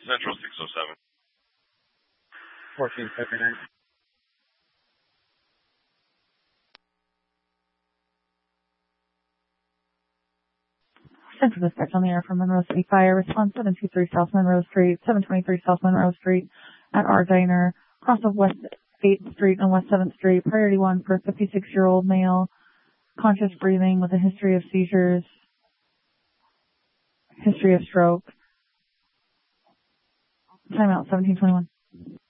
Central 607. 1479. Central dispatch on the air from Monroe City Fire. Response 723 South Monroe Street, 723 South Monroe Street at our diner, cross of West 8th Street and West 7th Street. Priority 1 for a 56-year-old male, conscious breathing with a history of seizures, history of stroke. Timeout 1721.